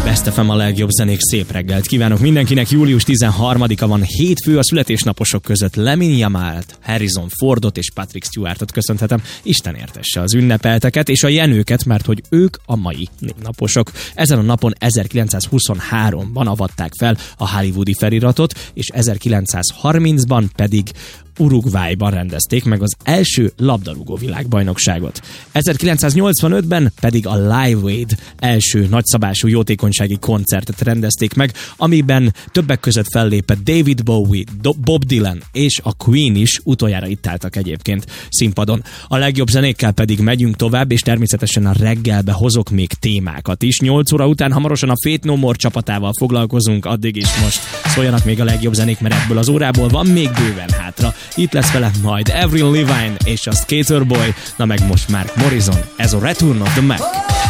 Best FM, a legjobb zenék, szép reggelt kívánok mindenkinek. Július 13-a van, hétfő, a születésnaposok között Lamine Yamalt, Harrison Fordot és Patrick Stewartot köszönhetem. Isten értesse az ünnepelteket és a jenőket, mert hogy ők a mai névnaposok. Ezen a napon 1923-ban avatták fel a hollywoodi feliratot, és 1930-ban pedig Uruguayban rendezték meg az első labdarúgó világbajnokságot. 1985-ben pedig a Live Aid első nagyszabású jótékonysági koncertet rendezték meg, amiben többek között fellépett David Bowie, Bob Dylan és a Queen is, utoljára itt álltak egyébként színpadon. A legjobb zenékkel pedig megyünk tovább, és természetesen a reggelbe hozok még témákat is. 8 óra után hamarosan a Faith No More csapatával foglalkozunk, addig is most szóljanak még a legjobb zenék, mert ebből az órából van még bőven hátra. Itt lesz vele majd Avril Lavigne és a Skater Boy, na meg most Mark Morrison, ez a Return of the Mac.